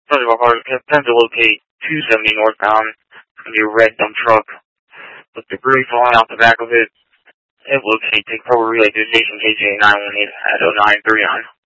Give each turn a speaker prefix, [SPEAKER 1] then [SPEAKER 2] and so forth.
[SPEAKER 1] First of all, cars attempt to locate 270 northbound. It's going to be a red dump truck with debris falling out the back of it. It locate, take forward relay to station KJ 918 at 0939.